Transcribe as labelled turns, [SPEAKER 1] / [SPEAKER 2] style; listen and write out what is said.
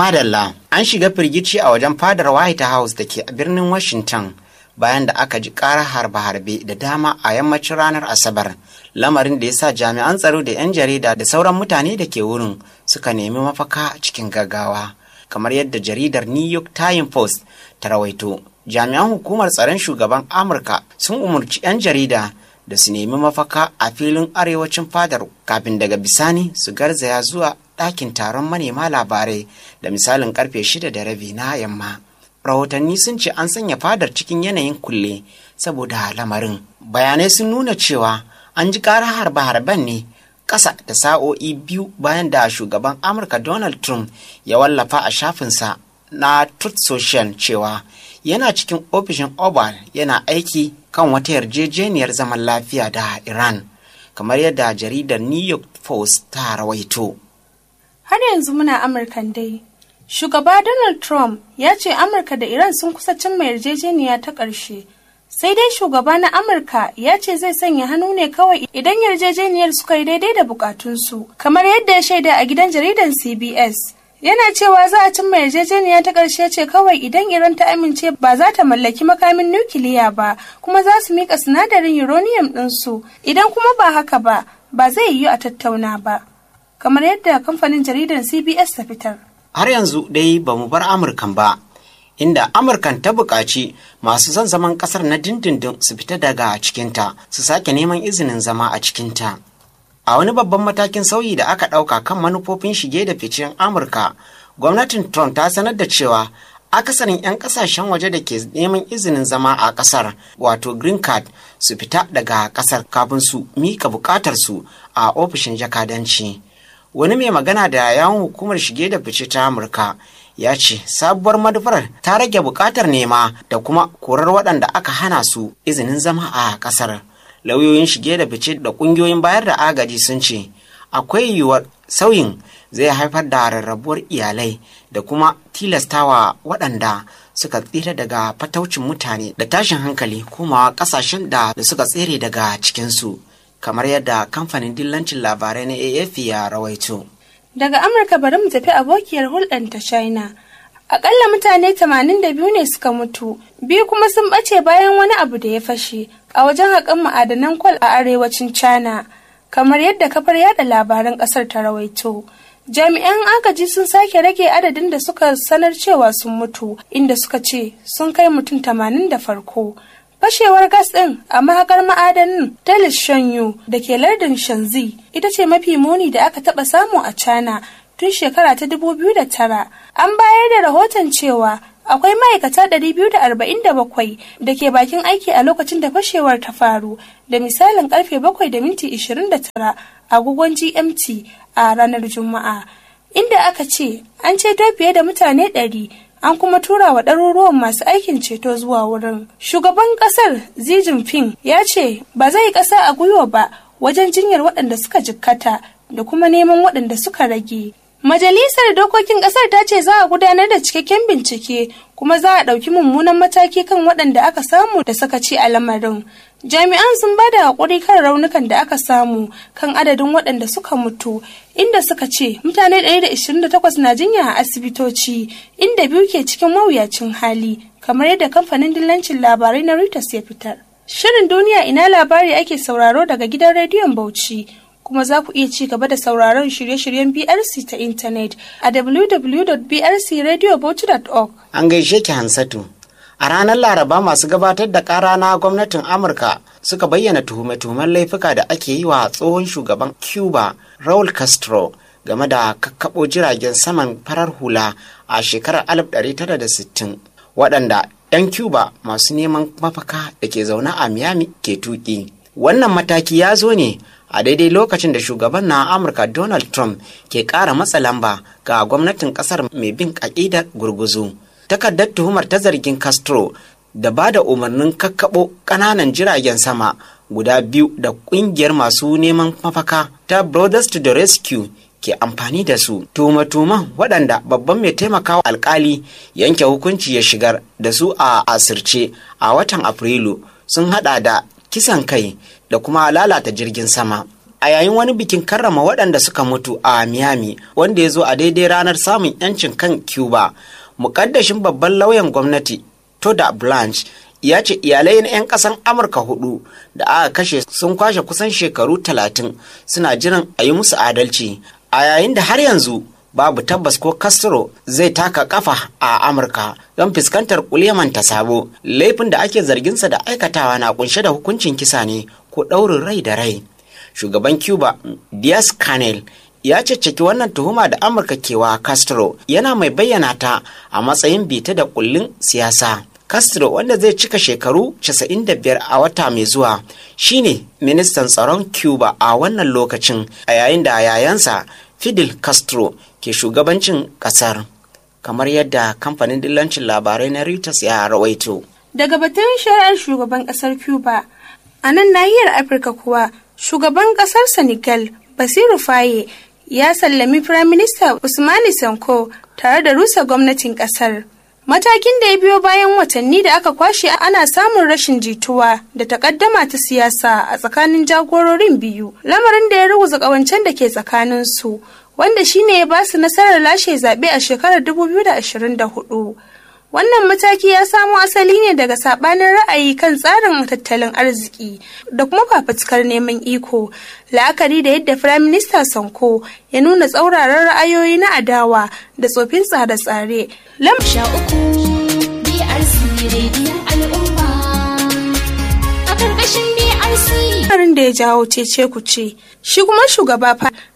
[SPEAKER 1] Madalla, an shiga firgici a wajen fadar White House da ke a birnin Washington bayan da aka ji ƙarar harbe-harbe da dama a yammacin ranar Asabar, lamarin da ya sa jami'an tsaro da 'yan jarida da sauran mutane da ke wurin suka nemi mafaka cikin gaggawa. Kamar yadda jaridar New York Times Post ta rawaito, jami'an hukumar tsaron shugaban Amurka sun umarci 'yan jarida da su nemi mafaka a filin arewacin fadar kafin daga bisani su garzaya zuwa ɗakin taron manema labarai da misalin karfe 6:30 na yamma. Rahotanni sun ce an sanya fadar cikin yanayin kulle saboda lamarin. Bayanai sun nuna cewa an ji ƙarar harbe-harben ne ƙasa da sa'o'i biyu bayan da shugaban Amurka Donald Trump ya wallafa a shafinsa na Truth Social cewa yana cikin ofishin Oval yana aiki kan wata yarjejeniyar zaman lafiya da Iran, kamar yadda jaridar New York Post ta rawaito.
[SPEAKER 2] Har yanzu muna Amurkan dai. Shugaba Donald Trump ya ce Amurka da Iran sun kusa cimma yarjejeniya ta ƙarshe. Sai dai shugaba na Amurka ya ce zai sanya hannu ne kawai idan yarjejeniyar suka yi daidai da bukatunsu, kamar yadda ya shaida a gidan jaridar CBS. Yana cewa za a cimma yarjejeniya ta ƙarshe ce kawai idan Iran ta amince ba za ta mallaki makamin nukiliya ba, kuma za su miƙa sinadarin uranium ɗinsu. Idan kuma ba haka ba, ba zai yiwu a tattauna ba, kamar yadda kamfanin jaridar CBS ta fitar.
[SPEAKER 1] Har yanzu dai ba mu bar Amurkan ba, inda Amurkan ta buƙaci masu son zaman ƙasar na dindindin su fita daga cikinta, su sake neman izinin zama a cikinta. A wani babban matakin sauyi da aka ɗauka kan manufofin shige da ficen Amurka, gwamnatin Trump ta sanar da cewa akasarin 'yan ƙasashen waje da ke neman izinin zama a ƙasar, wato green card, su fita daga ƙasar kafin su mika buƙatarsu a ofishin jakadanci. Wani mai magana da yawun hukumar shige da fice ta Amurka ya ce sabuwar manufar ta rage buƙatar nema da kuma korar waɗanda aka hana su izinin zama a ƙasar. Lauyoyin shige da fice da ƙungiyoyin bayar da agaji sun ce akwai yiwuwar sauyin zai haifar da rarrabuwar iyalai da kuma tilastawa waɗanda suka tsira daga fataucin mutane da tashin hankali komawa ƙasashen da suka tsere daga cikinsu, kamar yadda kamfanin dillancin labarai na AFP ya rawaito.
[SPEAKER 2] Daga Amurka bari mu tafi abokiyar hulɗar ta China. Akalla mutane 82 ne suka mutu, 2 kuma sun ɓace bayan wani abu da ya fashe a wajen haƙan ma'adanan kwal a arewacin China, kamar yadda kafar yada labaran ƙasar ta rawaito. Jami'an agaji sun sake rage adadin da suka sanar cewa sun mutu, inda suka ce sun kai mutum 80 da farko. Fashewar gas ɗin a mahakar ma'adanin Talis Shanyu da ke lardin Shanzi ita ce mafi muni da aka taɓa samu a China tun shekara ta 2009. An bayar da rahoton cewa akwai ma'aikata 247 da ke bakin aiki a lokacin da fashewar ta faru da misalin karfe 7:29 agogon GMT a ranar Juma'a, inda aka ce an ceto fiye da mutane 100. An kuma tura wa ɗaruruwan masu aikin ceto zuwa wurin. Shugaban ƙasar Xi Jinping ya ce ba zai ƙasa a gwiwa ba wajen jinyar waɗanda suka jikkata da kuma neman waɗanda suka rage. Majalisar Dokokin ƙasar ta ce za a gudanar da cikakken bincike kuma za a ɗauki mummunan mataki kan waɗanda aka samu da sakaci a lamarin. Jami'an sun ba da haƙuri kan raunukan da aka samu kan adadin waɗanda suka mutu, inda suka ce mutane 128 na jinya a asibitoci, inda 2 ke cikin mawuyacin hali, kamar yadda kamfanin dillancin labarai na Reuters ya fitar. Shirin Duniya Ina Labari ake sauraro daga gidan rediyon Bauchi, kuma za ku iya ci gaba da sauraron shirye-shiryen BRC ta intanet a www.brcradiobauchi.org.
[SPEAKER 1] An gaishe ki Hansatu. A ranar Laraba masu gabatar da ƙara na gwamnatin Amurka suka bayyana tuhume-tuhumen laifuka da ake yi wa tsohon shugaban Cuba Raul Castro game da kakkaɓo jiragen saman farar hula a shekarar 1960 waɗanda 'yan Cuba masu neman mafaka da ke zaune a Miami ke tuƙi. Wannan mataki ya zo ne a daidai lokacin da shugaban na Amurka Donald Trump ke ƙara matsa lamba ga gwamnatin ƙasar mai bin aƙidar gurguzu. Takardar tuhumar ta zargin Castro da ba da umarnin kakkaɓo ƙananan jiragen sama guda 2 da ƙungiyar masu neman mafaka ta Brothers to the Rescue ke amfani da su. Tuhume-tuhumen waɗanda babban mai taimakawa alkali yanke hukunci ya shigar da su a asirce a watan Afrilu sun haɗa da kisan kai da kuma lalata jirgin sama. a yayin wani bikin karrama waɗanda suka mutu a Miami wanda ya zo a daidai ranar samun 'yancin kan Cuba. Muƙaddashin babban lauyan gwamnati Todd Blanche ya ce iyalai na 'yan ƙasan Amurka 4 da aka kashe sun kwashe kusan shekaru 30 suna jiran a yi musu adalci, a yayin da har yanzu babu tabbas ko Castro zai taka kafa a Amurka don fuskantar kuleman ta sabo. Laifin da ake zarginsa da aikatawa na kunshe da hukuncin kisa ne ko ɗaurin rai da rai. Shugaban Cuba Diaz-Canel ya caccaki wannan tuhuma da Amurka kewa Castro, yana mai bayyana ta a matsayin bita da kullin siyasa. Castro, wanda zai cika shekaru 95 a wata mai zuwa, shine ministan tsaron Cuba a wannan lokacin, a yayin da yayansa Fidel Castro ke shugabancin kasar, kamar yadda kamfanin dillancin labarai na Reuters ya rawaito.
[SPEAKER 2] Daga batun shari'ar shugaban kasar Cuba, a nan nahiyar Afirka kuwa, shugaban kasar Senegal Bassirou Faye ya sallami Prime Minister Ousmane Sonko tare da rusa gwamnatin kasar. Matakin da ya biyo bayan watanni da aka kwashe ana samun rashin jituwa da takaddama ta siyasa a tsakanin jagororin biyu, lamarin da ya ruguza ƙawancen da ke tsakanin su, wanda shine ya ba su nasarar lashe zaɓe a shekarar 2024. Wannan mataki ya samo asali ne daga saɓanin ra'ayi kan tsarin tattalin arziki da kuma fafutukar neman iko, la'akari da yadda Firayim Minista Sonko ya nuna tsauraran ra'ayoyi na adawa da tsofin tsare-tsare. Lamarin da ya jawo cece kuce. Shi kuma shugaba